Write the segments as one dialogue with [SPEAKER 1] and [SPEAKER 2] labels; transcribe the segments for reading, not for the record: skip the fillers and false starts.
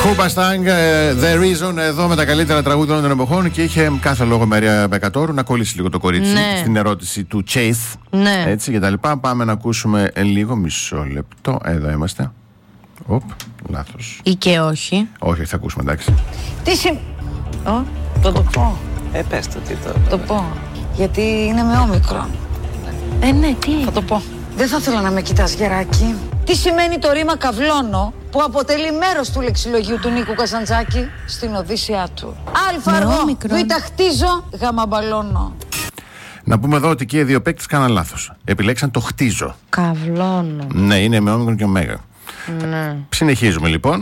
[SPEAKER 1] Hoobastank, The Reason, εδώ με τα καλύτερα τραγούδια όλων των εποχών. Και είχε κάθε λόγο Μαρία Μπεκατόρου να κολλήσει λίγο το κορίτσι στην ερώτηση του Chase.
[SPEAKER 2] Ναι.
[SPEAKER 1] Έτσι και τα λοιπά. Πάμε να ακούσουμε λίγο, μισό λεπτό. Εδώ είμαστε. Οπ, λάθος.
[SPEAKER 2] Ή και όχι.
[SPEAKER 1] Όχι, θα ακούσουμε, εντάξει.
[SPEAKER 3] Τι το πω.
[SPEAKER 4] Πες το τι
[SPEAKER 3] Το πω. Γιατί είναι με όμικρον.
[SPEAKER 2] Ναι, τι.
[SPEAKER 3] Θα το πω. Δεν θα ήθελα να με κοιτάς, γεράκι. Τι σημαίνει το ρήμα καυλώνω που αποτελεί μέρος του λεξιλογίου του Νίκου Καζαντζάκη στην Οδύσσειά του. Αλφα αργό, β χτίζω, γ μπαλώνω.
[SPEAKER 1] Να πούμε εδώ ότι και οι δύο παίκτες κάναν λάθος. Επιλέξαν το χτίζω.
[SPEAKER 2] Καυλώνω.
[SPEAKER 1] Ναι, είναι με όμικρον και ωμέγα.
[SPEAKER 2] Ναι.
[SPEAKER 1] Συνεχίζουμε λοιπόν.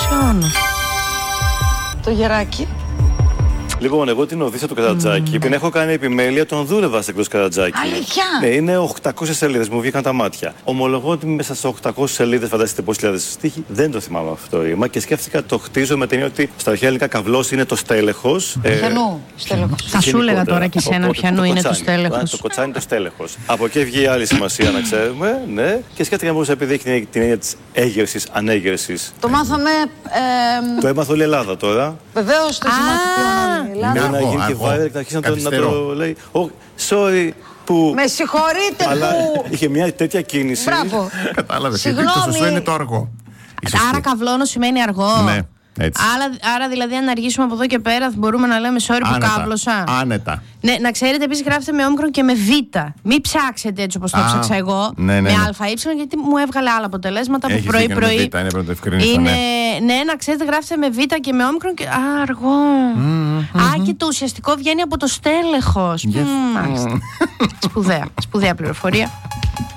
[SPEAKER 3] Το γεράκι.
[SPEAKER 4] Λοιπόν, εγώ την Οδύσσεια του Καρατζάκη την έχω κάνει επιμέλεια, τον δούλευα στην εκδόση Καρατζάκη.
[SPEAKER 3] Αλήθεια!
[SPEAKER 4] Ναι, είναι 800 σελίδες, μου βγήκαν τα μάτια. Ομολογώ ότι μέσα σε 800 σελίδες, φανταστείτε πόσες χιλιάδες στίχοι, δεν το θυμάμαι αυτό το ρήμα και σκέφτηκα το χτίζω με την έννοια ότι στα αρχαία ελληνικά καυλός είναι το στέλεχος.
[SPEAKER 3] Πιανού, στέλεχος.
[SPEAKER 2] Θα σου έλεγα τώρα και εσένα πιανού είναι το στέλεχος.
[SPEAKER 4] Το κοτσάνι είναι το στέλεχος. Από εκεί βγει άλλη σημασία να ξέρουμε, ναι. Και σκέφτηκα να μπορούσε επειδή έχει την έννοια της έγερσης, ανέγερσης.
[SPEAKER 3] Το μάθαμε.
[SPEAKER 4] Το έμαθα όλη η Ελλάδα τώρα.
[SPEAKER 3] Βεβαίως το
[SPEAKER 4] Ελλάδα. Να γίνει και viral και να αρχίσει να το λέει. Sorry που.
[SPEAKER 3] Με συγχωρείτε
[SPEAKER 4] αλλά
[SPEAKER 3] που.
[SPEAKER 4] Είχε μια τέτοια κίνηση.
[SPEAKER 3] Μπράβο.
[SPEAKER 1] Κατάλαβε. Το σωστό είναι το αργό.
[SPEAKER 2] Άρα καυλώνω σημαίνει αργό.
[SPEAKER 1] Ναι. Έτσι.
[SPEAKER 2] Άρα δηλαδή αν αργήσουμε από εδώ και πέρα μπορούμε να λέμε sorry που κάβλωσα.
[SPEAKER 1] Άνετα.
[SPEAKER 2] Ναι, να ξέρετε επίσης γράφετε με όμικρον και με β. Μην ψάξετε έτσι όπως το ψάξα εγώ.
[SPEAKER 1] Ναι.
[SPEAKER 2] Με ΑΕ γιατί μου έβγαλε άλλα αποτελέσματα που πρωί-πρωί. Ναι, να ξέρετε γράφετε με β και με όμικρον και αργό. Και το ουσιαστικό βγαίνει από το στέλεχος. Σπουδαία πληροφορία.